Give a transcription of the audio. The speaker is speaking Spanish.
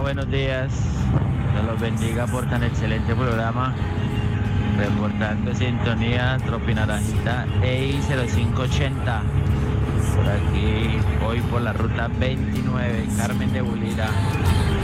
buenos días. Dios los bendiga por tan excelente programa. Reportando sintonía, Tropinaranjita EI 0580. Por aquí, hoy por la ruta 29, Carmen de Bulira.